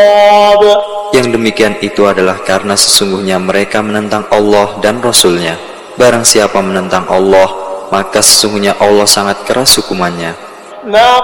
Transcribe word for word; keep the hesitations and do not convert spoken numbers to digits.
Yang demikian itu adalah karena sesungguhnya mereka menentang Allah dan Rasul-Nya. Barang siapa menentang Allah, maka sesungguhnya Allah sangat keras hukumannya.